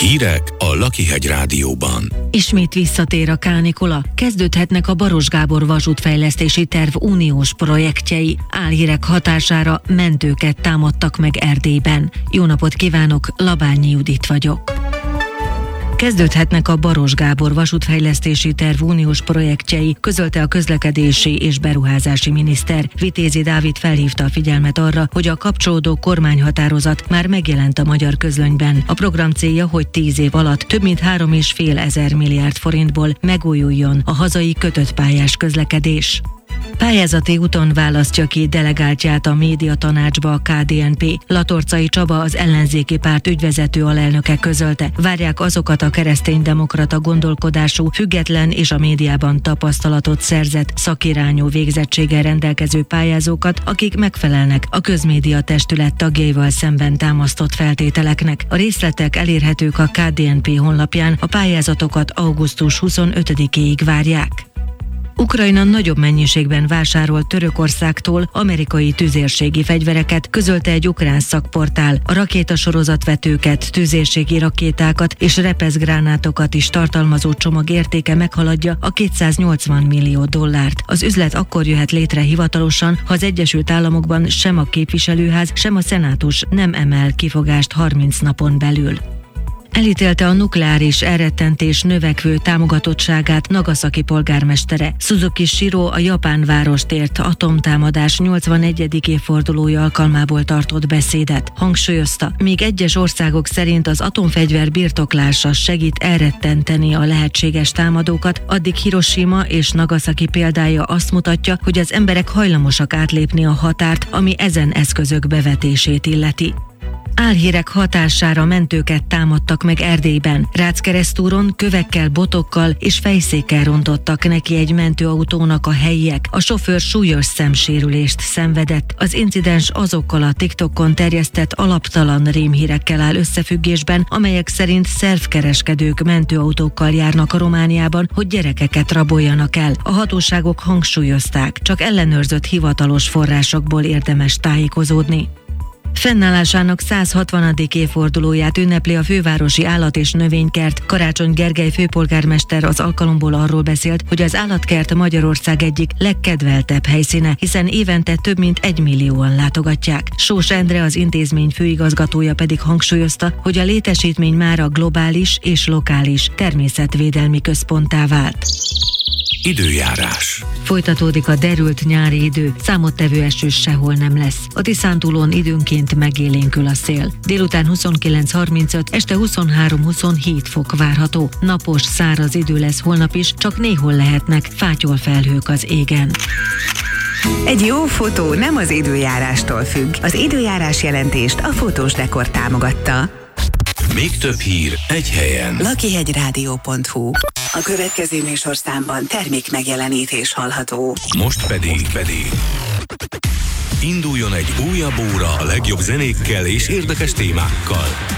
Hírek a Lakihegy Rádióban. Ismét visszatér a kánikula. Kezdődhetnek a Baros Gábor vasútfejlesztési terv uniós projektjei. Álhírek hatására mentőket támadtak meg Erdélyben. Jó napot kívánok, Labányi Judit vagyok. Kezdődhetnek a Baros Gábor vasútfejlesztési terv uniós projektjei, közölte a közlekedési és beruházási miniszter. Vitézi Dávid felhívta a figyelmet arra, hogy a kapcsolódó kormányhatározat már megjelent a magyar közlönyben. A program célja, hogy 10 év alatt több mint 3,5 milliárd forintból megújuljon a hazai kötött pályás közlekedés. Pályázati úton választja ki delegáltját a médiatanácsba a KDNP. Latorcai Csaba, az ellenzéki párt ügyvezető alelnöke közölte. Várják azokat a kereszténydemokrata gondolkodású, független és a médiában tapasztalatot szerzett, szakirányú végzettséggel rendelkező pályázókat, akik megfelelnek a közmédia testület tagjaival szemben támasztott feltételeknek. A részletek elérhetők a KDNP honlapján, a pályázatokat augusztus 25-éig várják. Ukrajna nagyobb mennyiségben vásárol Törökországtól amerikai tüzérségi fegyvereket, közölte egy ukrán szakportál. A rakétasorozatvetőket, tüzérségi rakétákat és repeszgránátokat is tartalmazó csomag értéke meghaladja a $280 millió. Az üzlet akkor jöhet létre hivatalosan, ha az Egyesült Államokban sem a képviselőház, sem a szenátus nem emel kifogást 30 napon belül. Elítélte a nukleáris elrettentés növekvő támogatottságát Nagasaki polgármestere. Suzuki Shiro a japán várost ért atomtámadás 81. évfordulója alkalmából tartott beszédet. Hangsúlyozta, míg egyes országok szerint az atomfegyver birtoklása segít elrettenteni a lehetséges támadókat, addig Hiroshima és Nagasaki példája azt mutatja, hogy az emberek hajlamosak átlépni a határt, ami ezen eszközök bevetését illeti. Álhírek hatására mentőket támadtak meg Erdélyben. Ráckeresztúron kövekkel, botokkal és fejszékkel rontottak neki egy mentőautónak a helyiek. A sofőr súlyos szemsérülést szenvedett. Az incidens azokkal a TikTokon terjesztett alaptalan rémhírekkel áll összefüggésben, amelyek szerint szervkereskedők mentőautókkal járnak a Romániában, hogy gyerekeket raboljanak el. A hatóságok hangsúlyozták, csak ellenőrzött hivatalos forrásokból érdemes tájékozódni. Fennállásának 160. évfordulóját ünnepli a fővárosi állat- és növénykert. Karácsony Gergely főpolgármester az alkalomból arról beszélt, hogy az állatkert Magyarország egyik legkedveltebb helyszíne, hiszen évente több mint 1 millióan látogatják. Sós Endre, az intézmény főigazgatója pedig hangsúlyozta, hogy a létesítmény már a globális és lokális természetvédelmi központtá vált. Időjárás. Folytatódik a derült nyári idő, számottevő eső sehol nem lesz. A Tiszántúlon időnként megélénkül a szél. Délután 29-35, este 23-27 fok várható. Napos, száraz idő lesz holnap is, csak néhol lehetnek fátyolfelhők az égen. Egy jó fotó nem az időjárástól függ. Az időjárás jelentést a Fotós Dekor támogatta. Még több hír egy helyen. Lakihegyrádió.hu. A következő műsorszámban termék megjelenítés hallható. Most pedig induljon egy újabb óra a legjobb zenékkel és érdekes témákkal.